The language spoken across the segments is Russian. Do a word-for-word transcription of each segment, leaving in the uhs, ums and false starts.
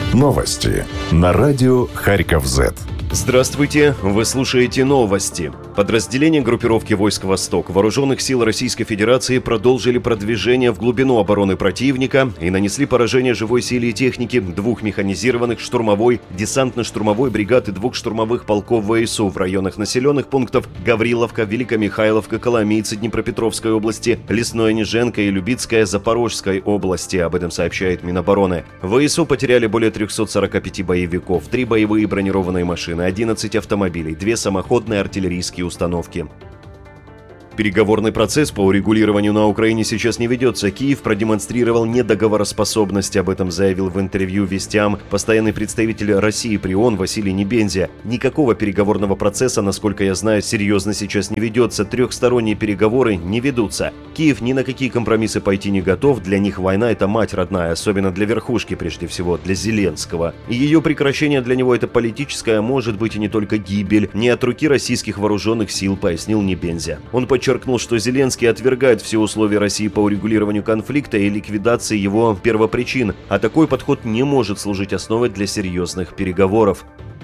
Новости на радио Харьков-Зет. Здравствуйте, вы слушаете новости. Подразделения группировки войск «Восток» Вооруженных сил Российской Федерации продолжили продвижение в глубину обороны противника и нанесли поражение живой силе и технике двух механизированных штурмовой, десантно-штурмовой бригад и двух штурмовых полков ВСУ в районах населенных пунктов Гавриловка, Великомихайловка, Коломийцы Днепропетровской области, Лесное Неженко и Любицкая Запорожской области. Об этом сообщает Минобороны. ВСУ потеряли более трёхсот сорока пяти боевиков, три боевые бронированные машины, одиннадцать автомобилей, две самоходные артиллерийские установки. Переговорный процесс по урегулированию на Украине сейчас не ведется. Киев продемонстрировал недоговороспособность. Об этом заявил в интервью «Вестям» постоянный представитель России при ООН Василий Небензя. Никакого переговорного процесса, насколько я знаю, серьезно сейчас не ведется. Трехсторонние переговоры не ведутся. Киев ни на какие компромиссы пойти не готов. Для них война – это мать родная, особенно для верхушки, прежде всего, для Зеленского. И ее прекращение для него – это политическая, а может быть и не только гибель. Не от руки российских вооруженных сил, пояснил Небензя. Он подчеркнул, Подчеркнул, что Зеленский отвергает все условия России по урегулированию конфликта и ликвидации его первопричин, а такой подход не может служить основой для серьезных переговоров.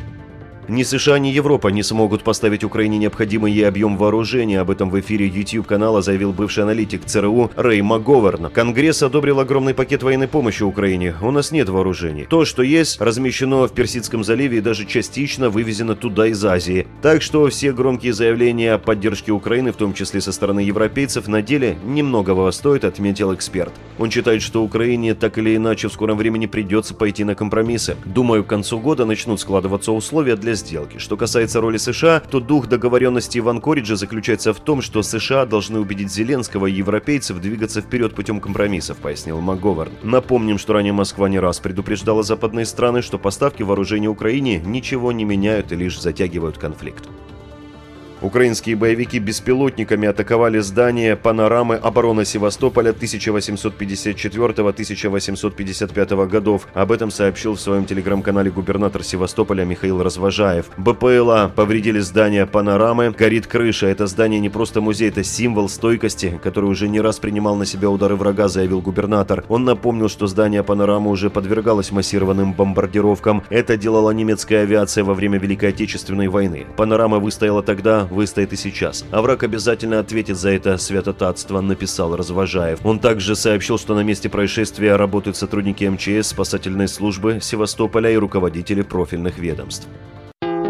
Ни США, ни Европа не смогут поставить Украине необходимый ей объем вооружения. Об этом в эфире YouTube-канала заявил бывший аналитик ЦРУ Рэй МакГоверн. Конгресс одобрил огромный пакет военной помощи Украине. У нас нет вооружений. То, что есть, размещено в Персидском заливе и даже частично вывезено туда из Азии. Так что все громкие заявления о поддержке Украины, в том числе со стороны европейцев, на деле немногого стоит, отметил эксперт. Он считает, что Украине так или иначе в скором времени придется пойти на компромиссы. Думаю, к концу года начнут складываться условия для сделки. Что касается роли США, то дух договоренности в Анкоридже заключается в том, что США должны убедить Зеленского и европейцев двигаться вперед путем компромиссов, пояснил МакГоверн. Напомним, что ранее Москва не раз предупреждала западные страны, что поставки вооружений Украине ничего не меняют и лишь затягивают конфликт. Украинские боевики беспилотниками атаковали здание панорамы обороны Севастополя тысяча восемьсот пятьдесят четвёртого — тысяча восемьсот пятьдесят пятого годов. Об этом сообщил в своем телеграм-канале губернатор Севастополя Михаил Развожаев. БПЛА повредили здание панорамы, горит крыша. Это здание не просто музей, это символ стойкости, который уже не раз принимал на себя удары врага, заявил губернатор. Он напомнил, что здание панорамы уже подвергалось массированным бомбардировкам. Это делала немецкая авиация во время Великой Отечественной войны. Панорама выстояла тогда, выстоит и сейчас. А враг обязательно ответит за это святотатство, написал Развожаев. Он также сообщил, что на месте происшествия работают сотрудники эм че эс, спасательной службы Севастополя и руководители профильных ведомств.